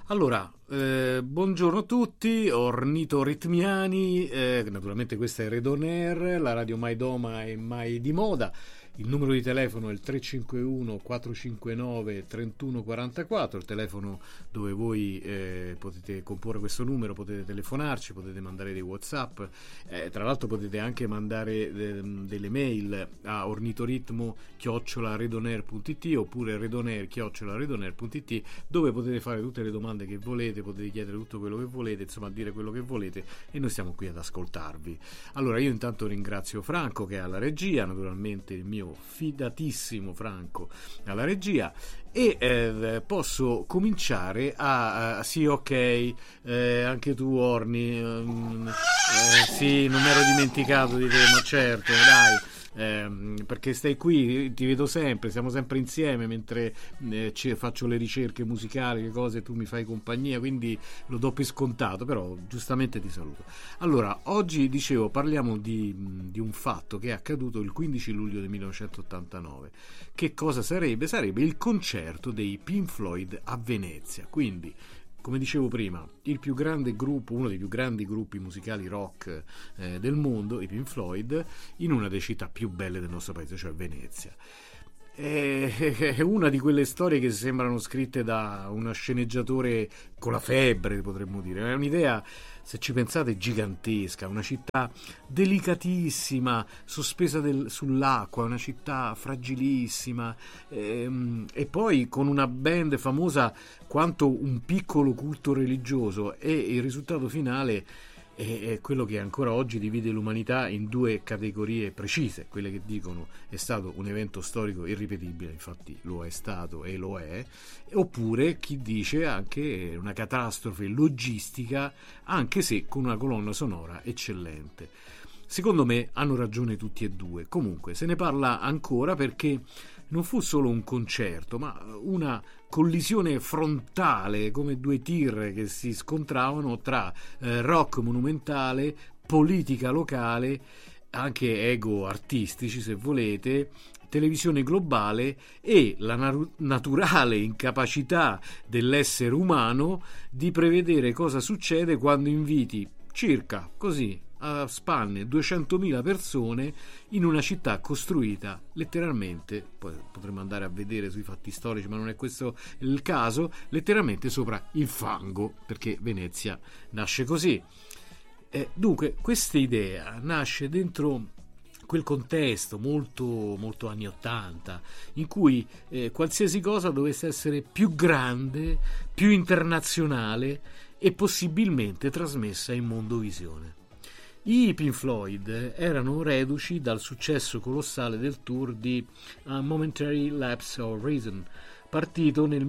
Allora, buongiorno a tutti, ornitoritmiani, naturalmente questa è Red On Air, la radio mai doma e mai di moda. Il numero di telefono è il 351 459 3144, il telefono dove voi potete comporre questo numero, potete telefonarci, potete mandare dei WhatsApp, tra l'altro potete anche mandare delle mail a ornitoritmo@redonair.it oppure redonair@redonair.it, dove potete fare tutte le domande che volete, potete chiedere tutto quello che volete, insomma dire quello che volete, e noi stiamo qui ad ascoltarvi. Allora io intanto ringrazio Franco che è alla regia, naturalmente il mio fidatissimo Franco alla regia, e posso cominciare sì, ok, anche tu Orni, sì, non mi ero dimenticato di te, ma certo, dai, perché stai qui, ti vedo sempre, siamo sempre insieme mentre faccio le ricerche musicali, le cose, tu mi fai compagnia, quindi lo do per scontato, però giustamente ti saluto. Allora, oggi dicevo parliamo di un fatto che è accaduto il 15 luglio del 1989. Che cosa sarebbe? Sarebbe il concerto dei Pink Floyd a Venezia, quindi come dicevo prima, il più grande gruppo, uno dei più grandi gruppi musicali rock del mondo, i Pink Floyd, in una delle città più belle del nostro paese, cioè Venezia. È una di quelle storie che sembrano scritte da uno sceneggiatore con la febbre, potremmo dire. È un'idea, se ci pensate, gigantesca, una città delicatissima, sospesa sull'acqua, una città fragilissima, e poi con una band famosa quanto un piccolo culto religioso, e il risultato finale è quello che ancora oggi divide l'umanità in due categorie precise: quelle che dicono è stato un evento storico irripetibile, infatti lo è stato e lo è, oppure chi dice anche una catastrofe logistica, anche se con una colonna sonora eccellente. Secondo me hanno ragione tutti e due. Comunque se ne parla ancora perché non fu solo un concerto, ma una collisione frontale, come due tir che si scontravano, tra rock monumentale, politica locale, anche ego artistici se volete, televisione globale e la naturale incapacità dell'essere umano di prevedere cosa succede quando inviti circa così a spanne 200.000 persone in una città costruita letteralmente, poi potremmo andare a vedere sui fatti storici ma non è questo il caso, letteralmente sopra il fango, perché Venezia nasce così. Dunque questa idea nasce dentro quel contesto molto, molto anni 80 in cui qualsiasi cosa dovesse essere più grande, più internazionale e possibilmente trasmessa in mondovisione. I Pink Floyd erano reduci dal successo colossale del tour di A Momentary Lapse of Reason, partito nel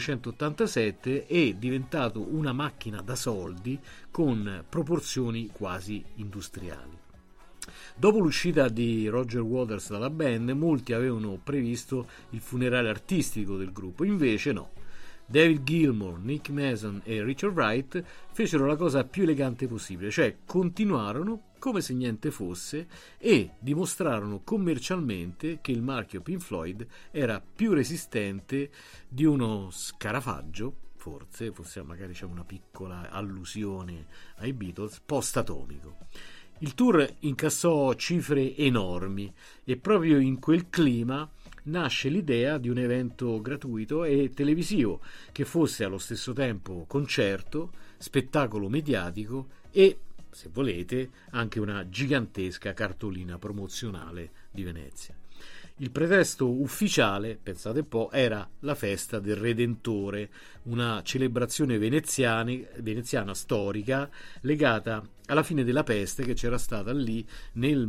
1987 e diventato una macchina da soldi con proporzioni quasi industriali. Dopo l'uscita di Roger Waters dalla band, molti avevano previsto il funerale artistico del gruppo, invece no. David Gilmour, Nick Mason e Richard Wright fecero la cosa più elegante possibile, cioè continuarono come se niente fosse e dimostrarono commercialmente che il marchio Pink Floyd era più resistente di uno scarafaggio, forse magari c'è una piccola allusione ai Beatles, post-atomico. Il tour incassò cifre enormi e proprio in quel clima nasce l'idea di un evento gratuito e televisivo che fosse allo stesso tempo concerto, spettacolo mediatico e, se volete, anche una gigantesca cartolina promozionale di Venezia. Il pretesto ufficiale, pensate un po', era la festa del Redentore, una celebrazione veneziana storica legata alla fine della peste che c'era stata lì nel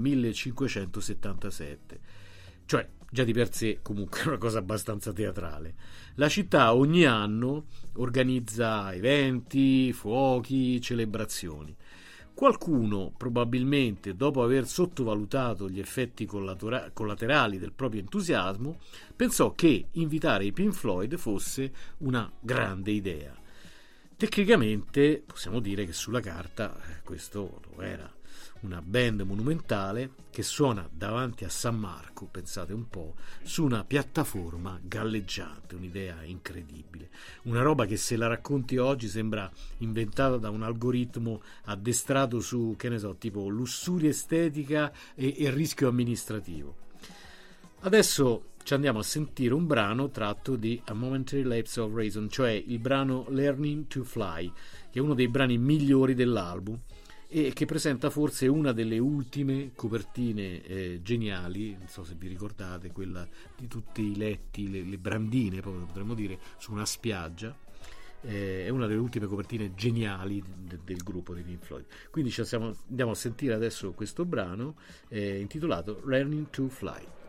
1577. Cioè, già di per sé comunque è una cosa abbastanza teatrale. La città ogni anno organizza eventi, fuochi, celebrazioni. Qualcuno, probabilmente dopo aver sottovalutato gli effetti collaterali del proprio entusiasmo, pensò che invitare i Pink Floyd fosse una grande idea. Tecnicamente possiamo dire che sulla carta questo lo era. una band monumentale che suona davanti a San Marco, pensate un po', su una piattaforma galleggiante, un'idea incredibile, una roba che se la racconti oggi sembra inventata da un algoritmo addestrato su, che ne so, tipo lussuria estetica e rischio amministrativo. Adesso ci andiamo a sentire un brano tratto di A Momentary Lapse of Reason, cioè il brano Learning to Fly, che è uno dei brani migliori dell'album e che presenta forse una delle ultime copertine geniali, non so se vi ricordate, quella di tutti i letti, le brandine, proprio potremmo dire, su una spiaggia. È una delle ultime copertine geniali del gruppo di Pink Floyd. Quindi andiamo a sentire adesso questo brano intitolato Learning to Fly.